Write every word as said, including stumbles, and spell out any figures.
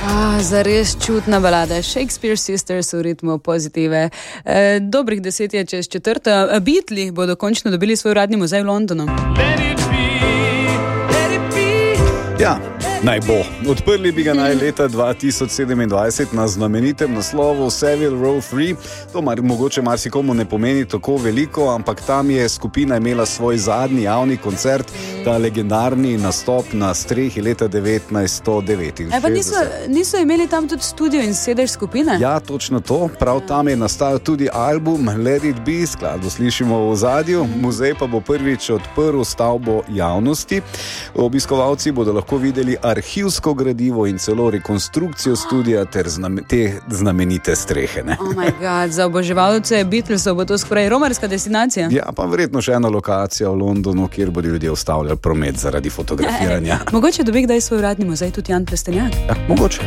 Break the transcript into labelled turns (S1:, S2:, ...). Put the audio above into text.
S1: Ah, zares čutna balada. Shakespeare Sisters v ritmu pozitive. E, dobrih deset je čez četrta. Beatli bodo končno dobili svoj uradni muzej v Londonu.
S2: Let it be, let it be.
S3: Ja, naj bo. Odprli bi ga naj leta dva tisoč sedemindvajset na znamenitem naslovu Savile Row tri. To mar, mogoče marsikomu ne pomeni tako veliko, ampak tam je skupina imela svoj zadnji javni koncert, ta legendarni nastop na strehi leta devetnajststo devetinšestdeset.
S1: E, pa niso, niso imeli tam tudi studio in sedež skupine?
S3: Ja, točno to. Prav tam je nastal tudi album Let it be, skladbo slišimo v ozadju. Muzej pa bo prvič odprl stavbo javnosti. Obiskovalci bodo lahko videli arhivsko gradivo in celo rekonstrukcijo studija ter znam, te znamenite strehe. Ne?
S1: Oh my god, za oboževalce Beatlesov bo to skoraj romarska destinacija.
S3: Ja, pa verjetno še ena lokacija v Londonu, kjer bodo ljudje ustavljali promet zaradi fotografiranja.
S1: E, mogoče dobi kdaj svoj uradni muzej tudi Jan Plestenjak?
S3: Ja, mogoče.